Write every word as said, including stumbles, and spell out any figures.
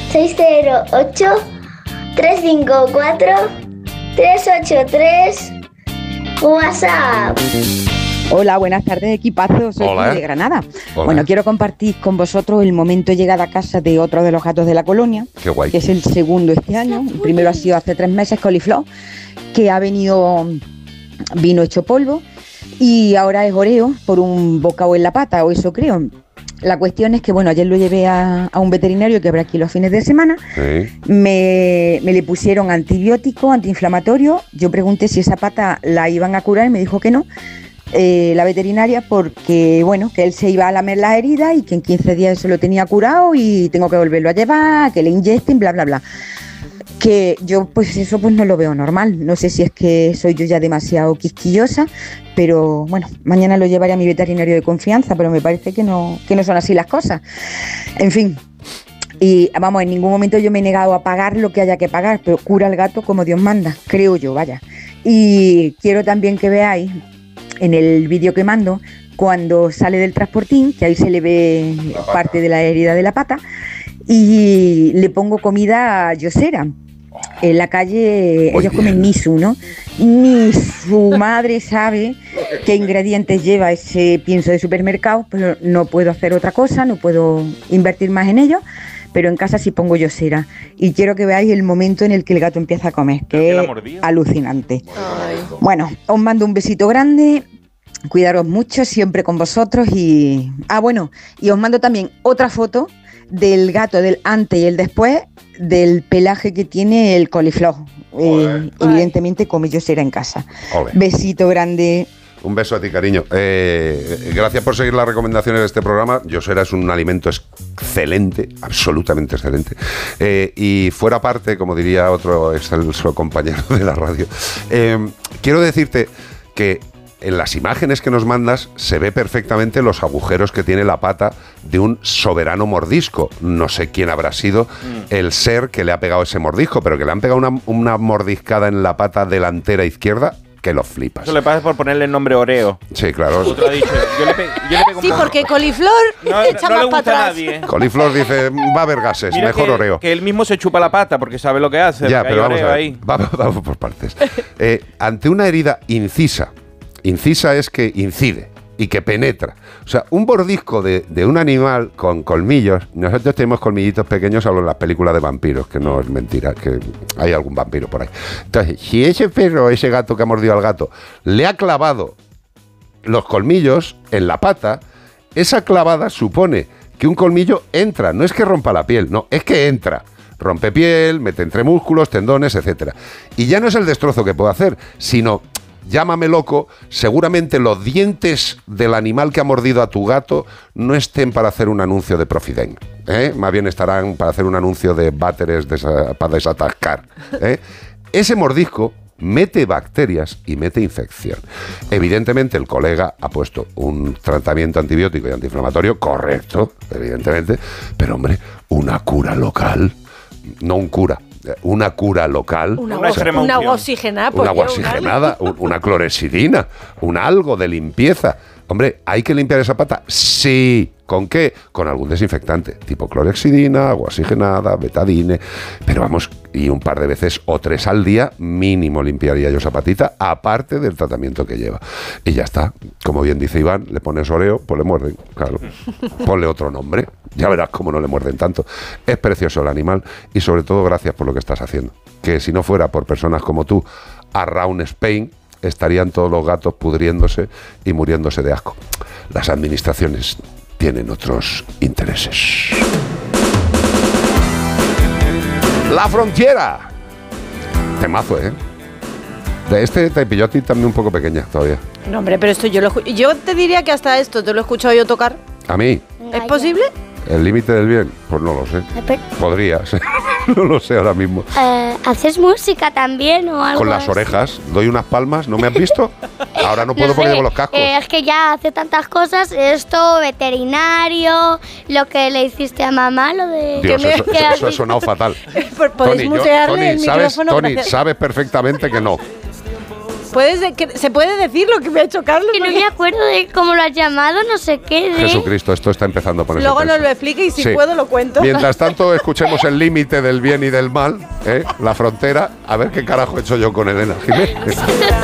seis cero ocho, tres cinco cuatro, tres ocho tres. WhatsApp. Hola, buenas tardes, equipazo. Soy Hola. de Granada. Hola. Bueno, quiero compartir con vosotros el momento de llegada a casa de otro de los gatos de la colonia. Qué guay. Que es el segundo este año. El primero ha sido hace tres meses, Coliflor, que ha venido, vino hecho polvo, y ahora es Oreo por un bocado en la pata, o eso creo. La cuestión es que, bueno, ayer lo llevé a, a un veterinario que habrá aquí los fines de semana. Sí. Me, me le pusieron antibiótico, antiinflamatorio. Yo pregunté si esa pata la iban a curar y me dijo que no. Eh, la veterinaria, porque bueno, que él se iba a lamer las heridas y que en quince días eso lo tenía curado y tengo que volverlo a llevar, que le inyecten, bla, bla, bla. Que yo pues eso pues no lo veo normal. No sé si es que soy yo ya demasiado quisquillosa, pero bueno, mañana lo llevaré a mi veterinario de confianza, pero me parece que no, que no son así las cosas. En fin. Y vamos, en ningún momento yo me he negado a pagar lo que haya que pagar, pero cura al gato como Dios manda, creo yo, vaya. Y quiero también que veáis en el vídeo que mando, cuando sale del transportín, que ahí se le ve parte de la herida de la pata, y le pongo comida yosera. En la calle Muy ellos bien. comen misu, ¿no? Ni su madre sabe qué ingredientes lleva ese pienso de supermercado, pero no puedo hacer otra cosa, no puedo invertir más en ello, pero en casa sí pongo yosera. Y quiero que veáis el momento en el que el gato empieza a comer, que la es mordida? alucinante. Ay. Bueno, os mando un besito grande, cuidaros mucho, siempre con vosotros y... Ah, bueno, y os mando también otra foto del gato, del antes y el después, del pelaje que tiene el coliflor. Eh, evidentemente come yosera en casa. Ole. Besito grande. Un beso a ti, cariño. Eh, gracias por seguir las recomendaciones de este programa. Yosera es un alimento excelente, absolutamente excelente. Eh, y fuera parte, como diría otro excelso compañero de la radio, eh, quiero decirte que en las imágenes que nos mandas se ve perfectamente los agujeros que tiene la pata de un soberano mordisco. No sé quién habrá sido mm. el ser que le ha pegado ese mordisco, pero que le han pegado una, una mordiscada en la pata delantera izquierda que lo flipas. Eso le pasa por ponerle el nombre Oreo. Sí, claro. Otro ha dicho. Yo le, pe yo le pego Sí, un porque coliflor no, echa no más le para gusta a atrás. nadie. Coliflor dice, va a haber gases, Mira mejor que, Oreo. que él mismo se chupa la pata porque sabe lo que hace. Ya, pero vamos Oreo a ver. ahí. Vamos, vamos por partes. Eh, ante una herida incisa, incisa es que incide y que penetra. O sea, un mordisco de, de un animal con colmillos, nosotros tenemos colmillitos pequeños, hablo en las películas de vampiros, que no es mentira, que hay algún vampiro por ahí. Entonces, si ese perro, ese gato que ha mordido al gato, le ha clavado los colmillos en la pata, esa clavada supone que un colmillo entra, no es que rompa la piel, no, es que entra. Rompe piel, mete entre músculos, tendones, etcétera. Y ya no es el destrozo que puede hacer, sino... Llámame loco, seguramente los dientes del animal que ha mordido a tu gato no estén para hacer un anuncio de Profiden, ¿eh? Más bien estarán para hacer un anuncio de váteres desa, para desatascar, ¿eh? Ese mordisco mete bacterias y mete infección. Evidentemente el colega ha puesto un tratamiento antibiótico y antiinflamatorio correcto, evidentemente, pero hombre, una cura local, no un cura. Una cura local. Una, Una agua, extrema una agua unción. oxigenada. Una agua oxigenada, un- una clorexidina, un algo de limpieza. Hombre, ¿hay que limpiar esa pata? Sí. ¿Con qué? Con algún desinfectante, tipo clorexidina, agua oxigenada, betadine. Pero vamos, y un par de veces o tres al día mínimo limpiaría yo esa patita, aparte del tratamiento que lleva. Y ya está. Como bien dice Iván, le pones Oreo, pues le muerden. Claro. Ponle otro nombre. Ya verás cómo no le muerden tanto. Es precioso el animal y sobre todo gracias por lo que estás haciendo. Que si no fuera por personas como tú, around Spain, estarían todos los gatos pudriéndose y muriéndose de asco. Las administraciones tienen otros intereses. La Frontiera. Temazo, ¿eh? De este te pilló a ti también un poco pequeña todavía. No, hombre, pero esto yo lo escu- Yo te diría que hasta esto te lo he escuchado yo tocar. A mí, ¿Es posible? el límite del bien, pues no lo sé. Podría ser. No lo sé ahora mismo. Eh, ¿Haces música también o algo Con las así? orejas, doy unas palmas, ¿no me has visto? Ahora no puedo No sé, poner los cascos. eh, es que ya hace tantas cosas, esto, veterinario, lo que le hiciste a mamá, lo de... Dios, que me- eso, que eso- has eso ha dicho. sonado fatal. Podéis Tony, yo- mutearle Tony, el sabes, micrófono. Tony, gracias. sabes perfectamente que no. ¿Puedes de- que- ¿Se puede decir lo que me ha hecho Carlos? Que no Porque me acuerdo de cómo lo has llamado, no sé qué. De... Jesucristo, esto está empezando a ponerse luego nos tenso. lo explique y si Sí. puedo lo cuento. Mientras tanto, escuchemos el límite del bien y del mal, ¿eh? La frontera. A ver qué carajo he hecho yo con Elena Jiménez.